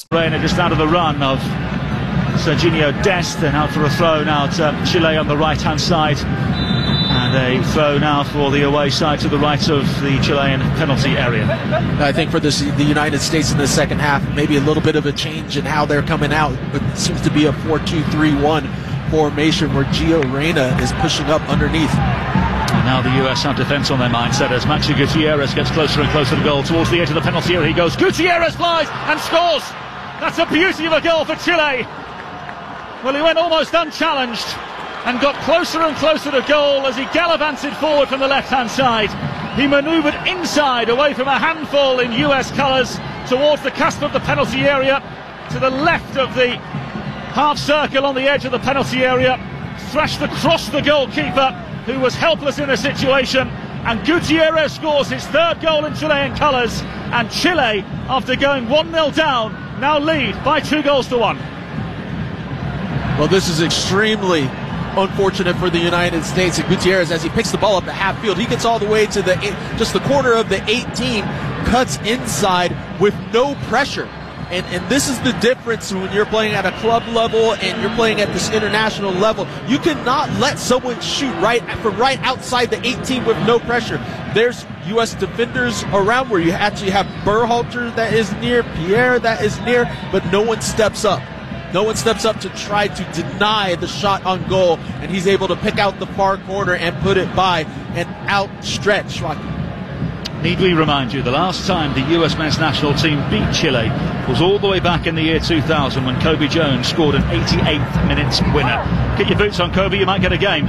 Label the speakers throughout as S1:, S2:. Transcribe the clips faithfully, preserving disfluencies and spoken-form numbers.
S1: Reina just out of the run of Serginho Dest, then out for a throw now to um, Chile on the right hand side, and a throw now for the away side to the right of the Chilean penalty area.
S2: I think for this, the United States in the second half, maybe a little bit of a change in how they're coming out, but it seems to be a four two three one formation where Gio Reyna is pushing up underneath.
S1: And now the U S have defence on their mindset as Maxi Gutierrez gets closer and closer to goal. Towards the edge of the penalty area he goes. Gutierrez flies and scores! That's a beauty of a goal for Chile. Well, he went almost unchallenged and got closer and closer to goal as he gallivanted forward from the left-hand side. He manoeuvred inside, away from a handful in U S colours, towards the cusp of the penalty area, to the left of the half circle on the edge of the penalty area, thrashed across the goalkeeper, who was helpless in the situation, and Gutierrez scores his third goal in Chilean colours, and Chile, after going one nil down, now lead by two goals to one.
S2: Well, this is extremely unfortunate for the United States. And Gutierrez, as he picks the ball up the half field, he gets all the way to the just the corner of the eighteen, cuts inside with no pressure. And, and this is the difference when you're playing at a club level and you're playing at this international level. You cannot let someone shoot right from right outside the eighteen with no pressure. There's U S defenders around where you actually have Berhalter that is near, Pierre that is near, but no one steps up. No one steps up to try to deny the shot on goal, and he's able to pick out the far corner and put it by and outstretch.
S1: Need we remind you, the last time the U S men's national team beat Chile was all the way back in the year two thousand when Kobe Jones scored an eighty-eighth minute winner. Get your boots on, Kobe, you might get a game.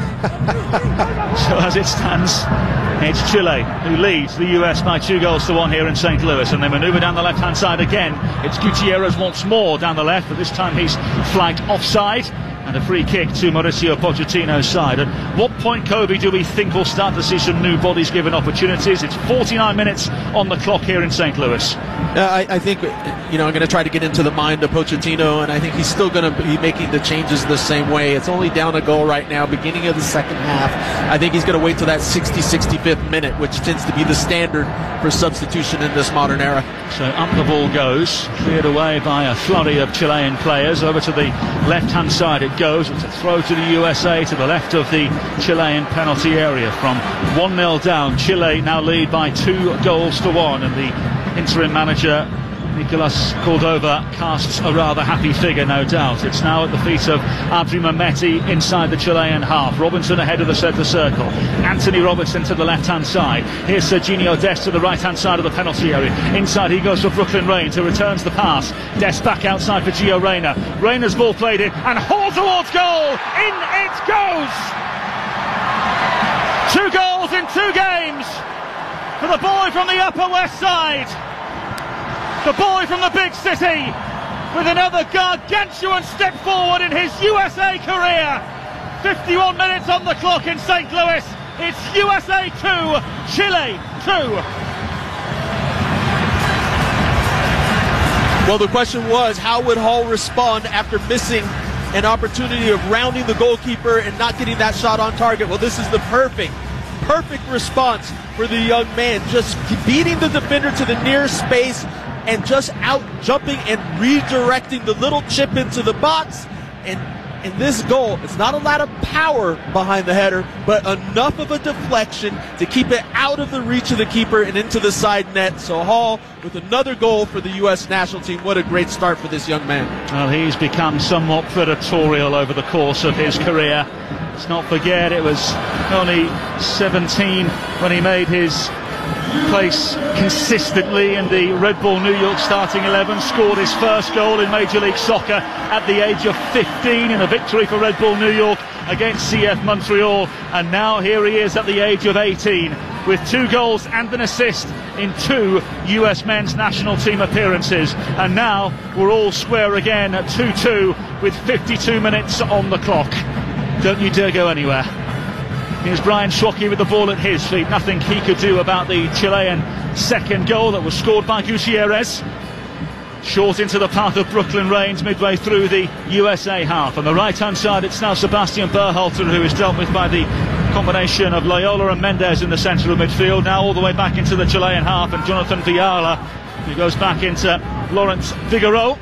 S1: So as it stands, it's Chile who leads the U S by two goals to one here in Saint Louis, and they manoeuvre down the left-hand side again. It's Gutierrez once more down the left, but this time he's flagged offside. And a free kick to Mauricio Pochettino's side. At what point, Kobe, do we think we'll start to see some new bodies given opportunities? It's forty-nine minutes on the clock here in Saint Louis.
S2: Uh, I, I think, you know, I'm going to try to get into the mind of Pochettino, and I think he's still going to be making the changes the same way. It's only down a goal right now, beginning of the second half. I think he's going to wait till that sixty, sixty-fifth minute, which tends to be the standard for substitution in this modern era.
S1: So up the ball goes, cleared away by a flurry of Chilean players. Over to the left-hand side it goes. It's a throw to the U S A to the left of the Chilean penalty area. From one nil down, Chile now lead by two goals to one, and the interim manager Nicolas Cordova casts a rather happy figure, no doubt. It's now at the feet of Adri Mehmeti inside the Chilean half. Robinson ahead of the centre circle. Anthony Robertson to the left-hand side. Here's Serginho Dest to the right-hand side of the penalty area. Inside he goes for Brooklyn Raines, who returns the pass. Dest back outside for Gio Reyna. Reyna's ball played in and hauled towards goal. In it goes! Two goals in two games for the boy from the Upper West Side. The boy from the big city, with another gargantuan step forward in his U S A career. fifty-one minutes on the clock in Saint Louis. It's U S A two, Chile two.
S2: Well, the question was, how would Hall respond after missing an opportunity of rounding the goalkeeper and not getting that shot on target? Well, this is the perfect, perfect response for the young man. Just beating the defender to the nearest space and just out jumping and redirecting the little chip into the box. And in this goal, it's not a lot of power behind the header, but enough of a deflection to keep it out of the reach of the keeper and into the side net. So Hall with another goal for the U S national team. What a great start for this young man.
S1: Well, he's become somewhat predatorial over the course of his career. Let's not forget, it was only seventeen when he made his place consistently in the Red Bull New York starting eleven, scored his first goal in Major League Soccer at the age of fifteen in a victory for Red Bull New York against C F Montreal, and now here he is at the age of eighteen with two goals and an assist in two U S men's national team appearances, and now we're all square again at two two with fifty-two minutes on the clock. Don't you dare go anywhere. Here's Brian Schwocke with the ball at his feet. Nothing he could do about the Chilean second goal that was scored by Gutierrez. Short into the path of Brooklyn Raines midway through the U S A half. On the right-hand side, it's now Sebastian Berhalter, who is dealt with by the combination of Loyola and Mendes in the centre of midfield. Now all the way back into the Chilean half, and Jonathan Viala, He goes back into Laurent Figaro.